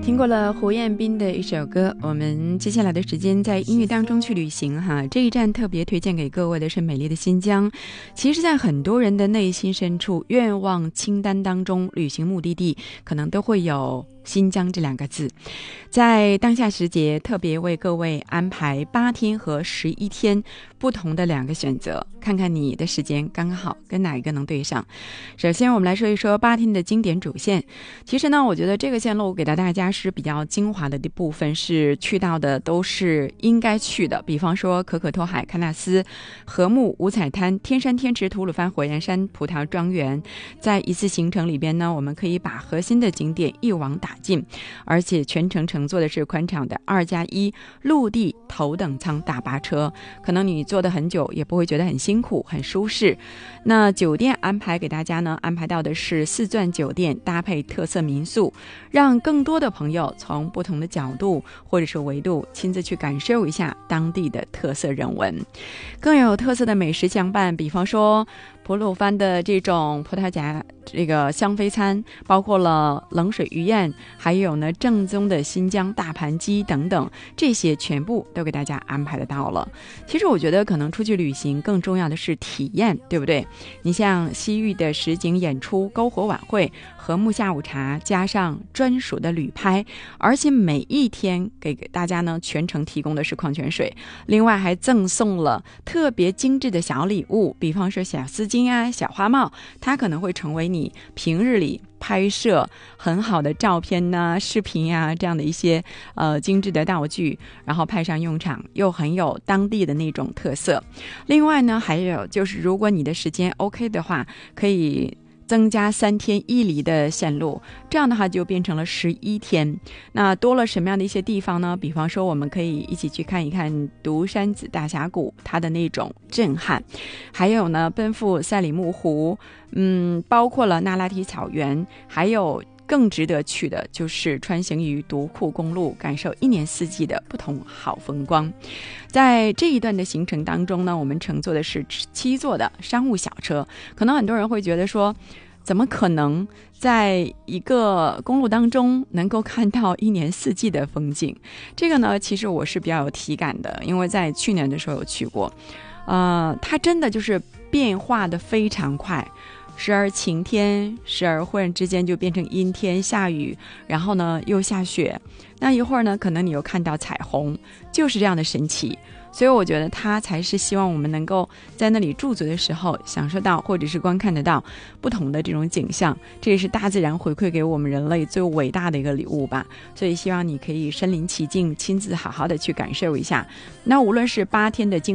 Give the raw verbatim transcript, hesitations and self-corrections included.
听过了胡彦斌的一首歌，我们接下来的时间在音乐当中去旅行哈。这一站特别推荐给各位的是美丽的新疆。其实在很多人的内心深处，愿望清单当中，旅行目的地可能都会有新疆这两个字。在当下时节，特别为各位安排八天和十一天不同的两个选择，看看你的时间刚刚好跟哪一个能对上。首先我们来说一说八天的经典主线。其实呢，我觉得这个线路给到大家是比较精华的部分，是去到的都是应该去的，比方说可可托海、喀纳斯、禾木、五彩滩、天山天池、吐鲁番火焰山、葡萄庄园。在一次行程里边呢，我们可以把核心的景点一网打尽，而且全程乘坐的是宽敞的二加一陆地头等舱大巴车，可能你坐得很久也不会觉得很辛苦，很舒适。那酒店安排给大家呢，安排到的是四钻酒店搭配特色民宿，让更多的朋友从不同的角度或者是维度亲自去感受一下当地的特色人文。更有特色的美食相伴，比方说吐鲁番的这种葡萄牙这个香妃餐，包括了冷水鱼宴，还有呢正宗的新疆大盘鸡等等，这些全部都给大家安排得到了。其实我觉得可能出去旅行更重要的是体验，对不对？你像西域的实景演出、篝火晚会、禾木下午茶，加上专属的旅拍，而且每一天给大家呢全程提供的是矿泉水，另外还赠送了特别精致的小礼物，比方说小丝巾啊、小花帽，它可能会成为你平日里拍摄很好的照片呐、视频啊这样的一些呃精致的道具，然后派上用场，又很有当地的那种特色。另外呢，还有就是如果你的时间 OK 的话，可以增加三天一离的线路，这样的话就变成了十一天。那多了什么样的一些地方呢？比方说我们可以一起去看一看独山子大峡谷，它的那种震撼，还有呢奔赴赛里木湖，嗯，包括了那拉提草原，还有更值得去的就是穿行于独库公路，感受一年四季的不同好风光。在这一段的行程当中呢，我们乘坐的是七座的商务小车。可能很多人会觉得说，怎么可能在一个公路当中能够看到一年四季的风景？这个呢，其实我是比较有体感的，因为在去年的时候有去过。呃，它真的就是变化的非常快，时而晴天，时而忽然之间就变成阴天下雨，然后呢又下雪，那一会儿呢可能你又看到彩虹，就是这样的神奇。所以我觉得它才是希望我们能够在那里驻足的时候享受到，或者是观看得到不同的这种景象，这也是大自然回馈给我们人类最伟大的一个礼物吧。所以希望你可以身临其境，亲自好好的去感受一下。那无论是八天的经